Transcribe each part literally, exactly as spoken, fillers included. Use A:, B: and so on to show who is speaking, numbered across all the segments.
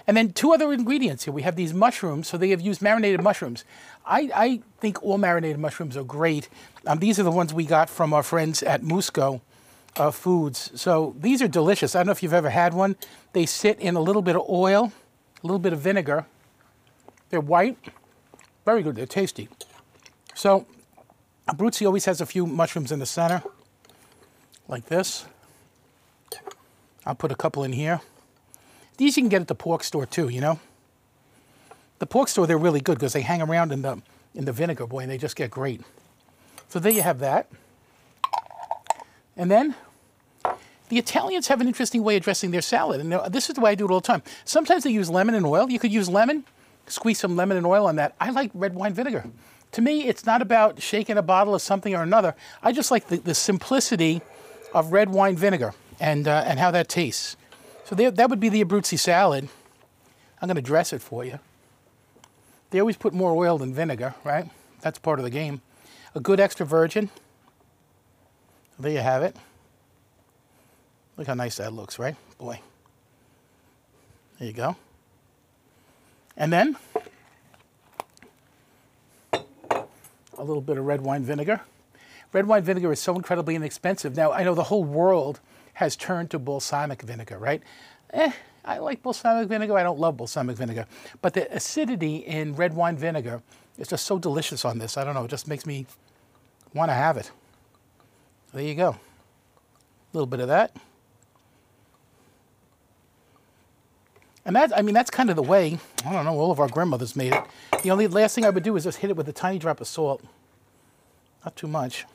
A: And then two other ingredients here. We have these mushrooms, so they have used marinated mushrooms. I, I think all marinated mushrooms are great. Um, these are the ones we got from our friends at Musco uh, Foods. So these are delicious. I don't know if you've ever had one. They sit in a little bit of oil, a little bit of vinegar. They're white, very good, they're tasty. So Abruzzi always has a few mushrooms in the center, like this. I'll put a couple in here. These you can get at the pork store too, you know? The pork store, they're really good because they hang around in the, in the vinegar, boy, and they just get great. So there you have that. And then the Italians have an interesting way of dressing their salad. And this is the way I do it all the time. Sometimes they use lemon and oil. You could use lemon, squeeze some lemon and oil on that. I like red wine vinegar. To me, it's not about shaking a bottle of something or another. I just like the, the simplicity of red wine vinegar and, uh, and how that tastes. So there, that would be the Abruzzi salad. I'm going to dress it for you. They always put more oil than vinegar, right? That's part of the game. A good extra virgin. There you have it. Look how nice that looks, right? Boy. There you go. And then a little bit of red wine vinegar. Red wine vinegar is so incredibly inexpensive. Now, I know the whole world has turned to balsamic vinegar, right? Eh, I like balsamic vinegar. I don't love balsamic vinegar. But the acidity in red wine vinegar is just so delicious on this. I don't know, it just makes me want to have it. There you go. A little bit of that. And that, I mean, that's kind of the way, I don't know, all of our grandmothers made it. The only last thing I would do is just hit it with a tiny drop of salt. Not too much.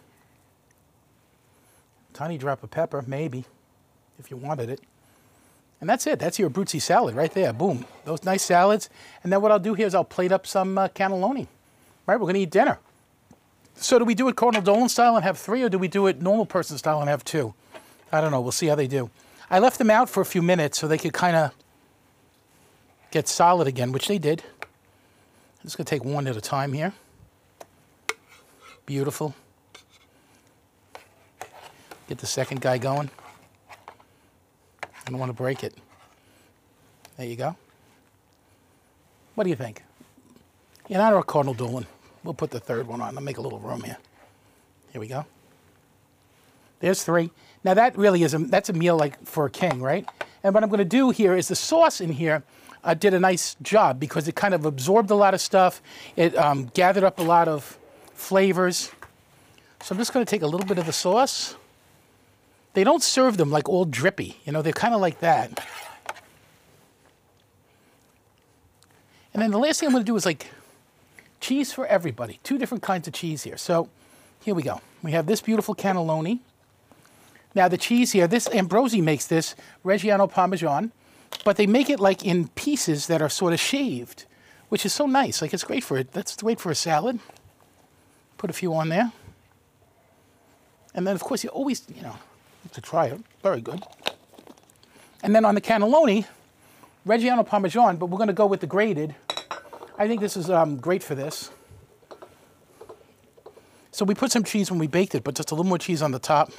A: Tiny drop of pepper, maybe, if you wanted it. And that's it. That's your Abruzzi salad right there. Boom. Those nice salads. And then what I'll do here is I'll plate up some uh, cannelloni. Right? We're going to eat dinner. So do we do it Cardinal Dolan style and have three, or do we do it normal person style and have two? I don't know. We'll see how they do. I left them out for a few minutes so they could kind of get solid again, which they did. I'm just going to take one at a time here. Beautiful. Get the second guy going. I don't want to break it. There you go. What do you think? In honor of Cardinal Dolan, we'll put the third one on. I'll make a little room here. Here we go. There's three. Now that really is a, that's a meal like for a king, right? And what I'm going to do here is the sauce in here uh, did a nice job because it kind of absorbed a lot of stuff. It um, gathered up a lot of flavors. So I'm just going to take a little bit of the sauce. They don't serve them like all drippy. You know, they're kind of like that. And then the last thing I'm going to do is like cheese for everybody. Two different kinds of cheese here. So here we go. We have this beautiful cannelloni. Now the cheese here, this Ambrosi makes this Reggiano Parmesan, but they make it like in pieces that are sort of shaved, which is so nice. Like it's great for it. That's great for a salad. Put a few on there. And then of course you always, you know, have to try it. Very good. And then on the cannelloni, Reggiano Parmesan, but we're going to go with the grated. I think this is um, great for this. So we put some cheese when we baked it, but just a little more cheese on the top.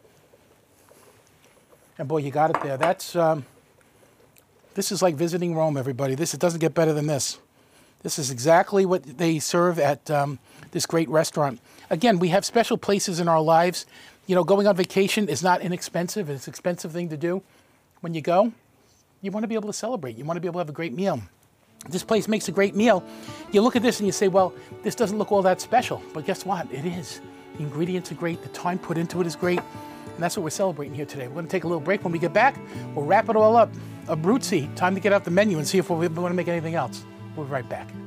A: And boy, you got it there. That's, um, this is like visiting Rome, everybody. This, it doesn't get better than this. This is exactly what they serve at um, this great restaurant. Again, we have special places in our lives. You know, going on vacation is not inexpensive. It's an expensive thing to do. When you go, you want to be able to celebrate. You want to be able to have a great meal. This place makes a great meal. You look at this and you say, well, this doesn't look all that special. But guess what? It is. The ingredients are great. The time put into it is great. And that's what we're celebrating here today. We're going to take a little break. When we get back, we'll wrap it all up. Abruzzi. Time to get out the menu and see if we want to make anything else. We'll be right back.